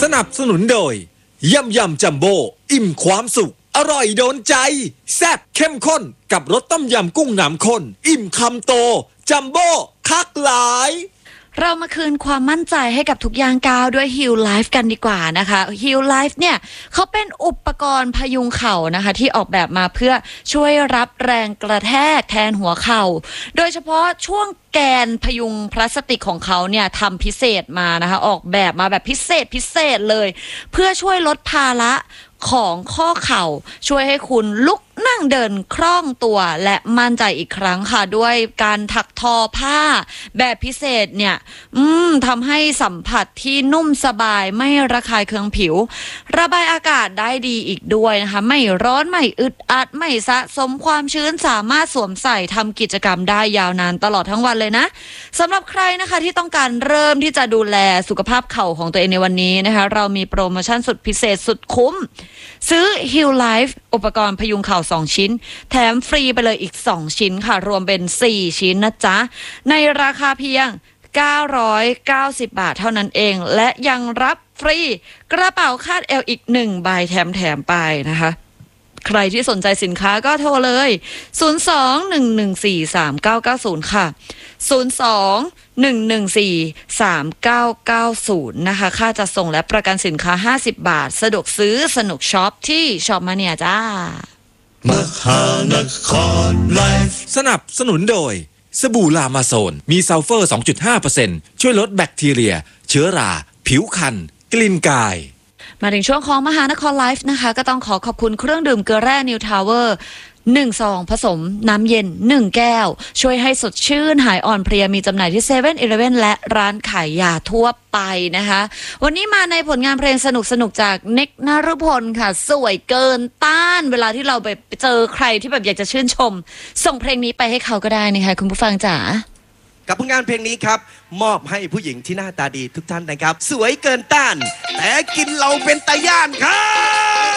สนับสนุนโดยยำจัมโบ้อิ่มความสุขอร่อยโดนใจแซ่บเข้มข้นกับรสต้มยำกุ้งน้ำข้นอิ่มคำโตจัมโบ้คักหลายเรามาคืนความมั่นใจให้กับทุกย่างก้าวด้วย Heal Life กันดีกว่านะคะ Heal Life เนี่ยเขาเป็นอุปกรณ์พยุงเข่านะคะที่ออกแบบมาเพื่อช่วยรับแรงกระแทกแทนหัวเข่าโดยเฉพาะช่วงแกนพยุงพลาสติกของเขาเนี่ยทำพิเศษมานะคะออกแบบมาแบบพิเศษเลยเพื่อช่วยลดภาระของข้อเข่าช่วยให้คุณลุกนั่งเดินคล่องตัวและมั่นใจอีกครั้งค่ะด้วยการถักทอผ้าแบบพิเศษเนี่ยทำให้สัมผัสที่นุ่มสบายไม่ระคายเคืองผิวระบายอากาศได้ดีอีกด้วยนะคะไม่ร้อนไม่อึดอัดไม่สะสมความชื้นสามารถสวมใส่ทำกิจกรรมได้ยาวนานตลอดทั้งวันเลยนะสำหรับใครนะคะที่ต้องการเริ่มที่จะดูแลสุขภาพเข่าของตัวเองในวันนี้นะคะเรามีโปรโมชั่นสุดพิเศษสุดคุ้มซื้อ Heal Life อุปกรณ์พยุงเข่า2ชิ้นแถมฟรีไปเลยอีก2ชิ้นค่ะรวมเป็น4ชิ้นนะจ๊ะในราคาเพียง990 บาทเท่านั้นเองและยังรับฟรีกระเป๋าคาดเอวอีก1ใบแถมไปนะคะใครที่สนใจสินค้าก็โทรเลย02-114-3990ค่ะ02-114-3990นะคะค่าจัดส่งและประกันสินค้า50 บาทสะดวกซื้อสนุกช็อปที่ช็อปมาเนียจ้ามหานครไลฟ์สนับสนุนโดยสบู่ลามาโซนมีซัลเฟอร์ 2.5% ช่วยลดแบคทีเรียเชื้อราผิวคันกลิ่นกายมาถึงช่วงของมหานครไลฟ์นะคะก็ต้องขอบคุณเครื่องดื่มเกลือแร่นิวทาวเวอร์1 ซองผสมน้ำเย็น1 แก้วช่วยให้สดชื่นหายอ่อนเพลียมีจำหน่ายที่7-Eleven และร้านขายยาทั่วไปนะคะวันนี้มาในผลงานเพลงสนุกจากเน็กนฤพลค่ะสวยเกินต้านเวลาที่เราไปเจอใครที่แบบอยากจะชื่นชมส่งเพลงนี้ไปให้เขาก็ได้นะคะคุณผู้ฟังจ๋ากับผลงานเพลงนี้ครับมอบให้ผู้หญิงที่หน้าตาดีทุกท่านนะครับสวยเกินต้านแต่กินเราเป็นตาย่านครับ